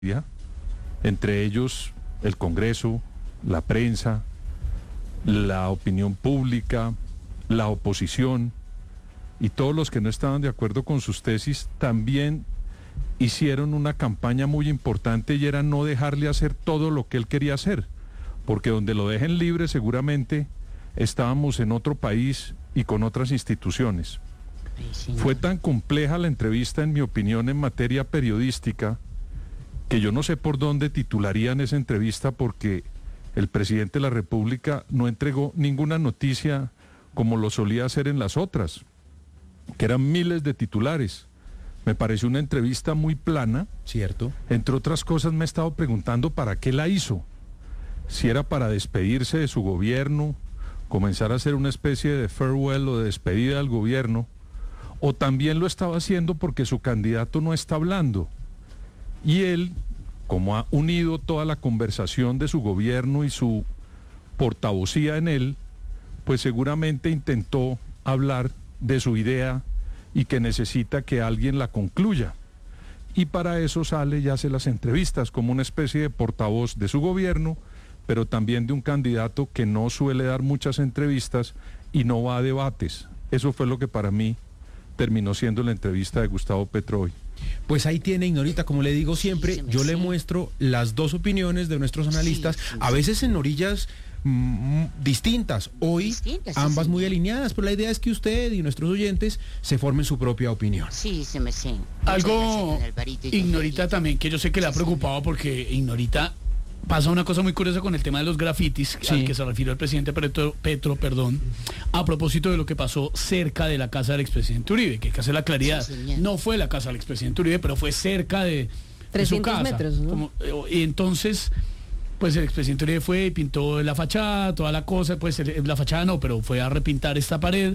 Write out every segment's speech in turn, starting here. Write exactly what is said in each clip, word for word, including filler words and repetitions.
entre ellos el Congreso, la prensa, la opinión pública, la oposición y todos los que no estaban de acuerdo con sus tesis también hicieron una campaña muy importante y era no dejarle hacer todo lo que él quería hacer, porque donde lo dejen libre seguramente estábamos en otro país y con otras instituciones. Sí, fue tan compleja la entrevista, en mi opinión, en materia periodística, que yo no sé por dónde titularían esa entrevista, porque el presidente de la República no entregó ninguna noticia como lo solía hacer en las otras, que eran miles de titulares. Me pareció una entrevista muy plana. Cierto. Entre otras cosas me he estado preguntando para qué la hizo. Si era para despedirse de su gobierno, comenzar a hacer una especie de farewell o de despedida del gobierno, o también lo estaba haciendo porque su candidato no está hablando. Y él, como ha unido toda la conversación de su gobierno y su portavocía en él, pues seguramente intentó hablar de su idea y que necesita que alguien la concluya. Y para eso sale y hace las entrevistas como una especie de portavoz de su gobierno, pero también de un candidato que no suele dar muchas entrevistas y no va a debates. Eso fue lo que para mí terminó siendo la entrevista de Gustavo Petro hoy. Pues ahí tiene, Ignorita, como le digo siempre, sí, yo le muestro las dos opiniones de nuestros analistas, sí, sí, a veces en orillas mm, distintas, hoy distintas, ambas sí, muy alineadas, pero la idea es que usted y nuestros oyentes se formen su propia opinión. Sí, se me sé. Algo, Ignorita, también, que yo sé que le ha preocupado, porque Ignorita pasa una cosa muy curiosa con el tema de los grafitis, sí, al que se refirió el presidente Petro, Petro, perdón, a propósito de lo que pasó cerca de la casa del expresidente Uribe, que hay que hacer la claridad, sí, no fue la casa del expresidente Uribe, pero fue cerca de, de su casa. metros, ¿no? Como, y entonces, pues el expresidente Uribe fue y pintó la fachada, toda la cosa, pues la fachada no, pero fue a repintar esta pared,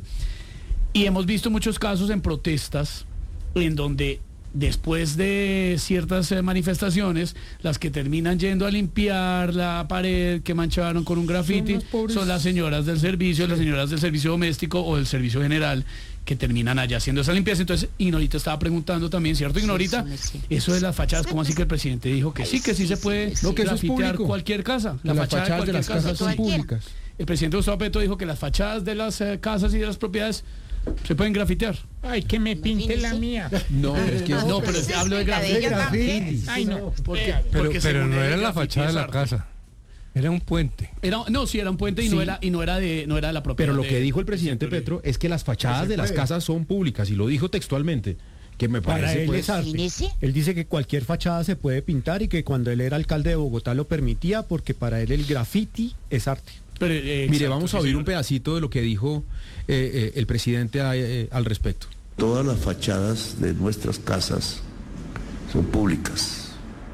y hemos visto muchos casos en protestas en donde después de ciertas eh, manifestaciones, las que terminan yendo a limpiar la pared que mancharon con un grafiti son, son las señoras del servicio, sí, las señoras del servicio doméstico o del servicio general, que terminan allá haciendo esa limpieza. Entonces, Ignorita estaba preguntando también, ¿cierto, Ignorita? Sí, sí, sí. Eso de las fachadas, ¿cómo así que el presidente dijo que sí, que sí, sí se puede sí, sí, sí. grafitear cualquier casa? La las fachadas de, de las casa, casas son públicas. El presidente Gustavo Petro dijo que las fachadas de las eh, casas y de las propiedades se pueden grafitear. Ay, que me pinte la mía. No, es que no, pero es, hablo de grafitis. Ay, no. Porque, pero porque pero no era la fachada de la casa. Era un puente. Era, no, sí, era un puente y, sí, no era y no era de no era de la propiedad. Pero lo de, que dijo el presidente Petro es que las fachadas de las casas son públicas, y lo dijo textualmente, que me parece. Para él pues, es arte. Él dice que cualquier fachada se puede pintar y que cuando él era alcalde de Bogotá lo permitía, porque para él el graffiti es arte. Pero, eh, Mire, exacto, vamos a oír sí, un pedacito de lo que dijo eh, eh, el presidente eh, al respecto. Todas las fachadas de nuestras casas son públicas,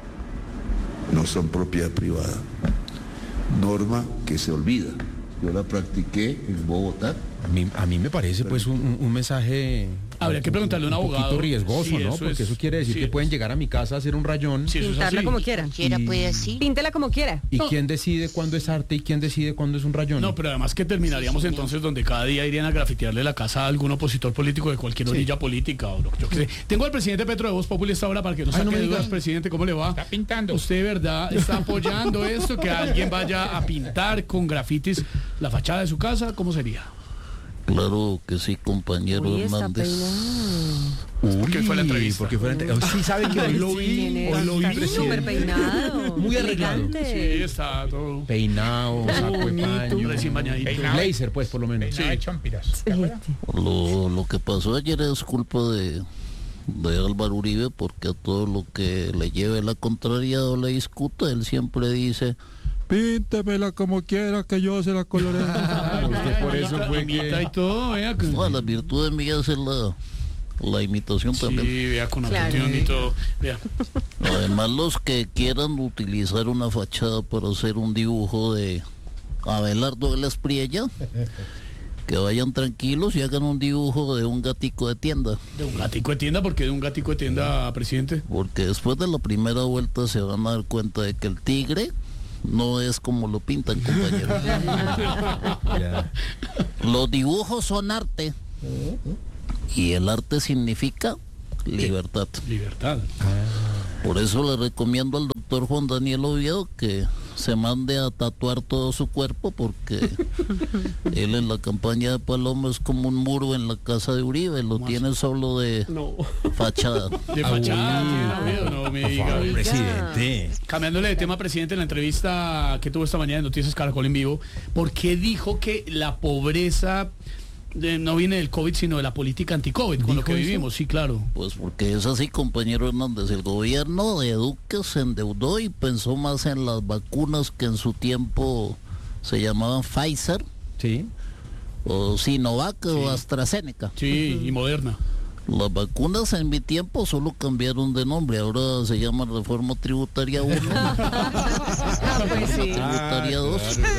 no son propiedad privada. Norma que se olvida. Yo la practiqué en Bogotá. A mí, a mí me parece pues un, un mensaje... Habría que preguntarle a un, un abogado. Un poquito riesgoso, sí, ¿no? Eso Porque es, eso quiere decir sí, que pueden llegar a mi casa a hacer un rayón. Sí, pintarla como quiera. Quiera puede así. Píntela como quiera. ¿Y no. quién decide cuándo es arte y quién decide cuándo es un rayón? No, pero además que terminaríamos sí, entonces donde cada día irían a grafitearle la casa a algún opositor político de cualquier sí, orilla política o lo que yo qué sé. Tengo al presidente Petro de Voz Populi esta hora para que nos saque no de dudas, presidente, ¿cómo le va? Está pintando. ¿Usted de verdad está apoyando esto, que alguien vaya a pintar con grafitis la fachada de su casa? ¿Cómo sería? Claro que sí, compañero Uy, Hernández. Uy, ¿Por qué fue la entrevista? Porque fue la entrevista. Sí, saben que hoy lo vi, hoy lo vi presidente. Súper peinado. Muy arreglado. Elegante. Sí, está todo peinado, saco de paño. Recién bañadito. Blazer, pues, por lo menos. Sí, chompiras. Lo, lo que pasó ayer es culpa de, de Álvaro Uribe, porque a todo lo que le lleve la contrariedad o le discuta, él siempre dice: píntemela como quiera que yo se la coloree. Usted por eso fue que... y todo, vea. No, la virtud de mí es la, la imitación sí, también. Sí, vea, con claro, atención y todo. Vea. Además, los que quieran utilizar una fachada para hacer un dibujo de Abelardo de la Espriella, que vayan tranquilos y hagan un dibujo de un gatico de tienda. ¿De un gatico de tienda? ¿Por qué de un gatico de tienda, presidente? Porque después de la primera vuelta se van a dar cuenta de que el tigre no es como lo pintan, compañero. Los dibujos son arte y el arte significa libertad. Libertad. Ah. Por eso le recomiendo al doctor Juan Daniel Oviedo que se mande a tatuar todo su cuerpo, porque él en la campaña de Paloma es como un muro en la casa de Uribe, lo tiene solo de fachada. De fachada, tiene Oviedo, no me diga. Presidente. Cambiándole de tema, presidente, en la entrevista que tuvo esta mañana en Noticias Caracol en vivo, ¿por qué dijo que la pobreza de- no viene del COVID, sino de la política anti-COVID, con lo ¿Dijo que eso? vivimos? Sí, claro. Pues porque es así, compañero Hernández. El gobierno de Duque se endeudó y pensó más en las vacunas que en su tiempo se llamaban Pfizer, Sí. o Sinovac, o AstraZeneca. Sí, y Moderna. Las vacunas en mi tiempo solo cambiaron de nombre, ahora se llama Reforma Tributaria uno, Ah, pues sí. Tributaria dos.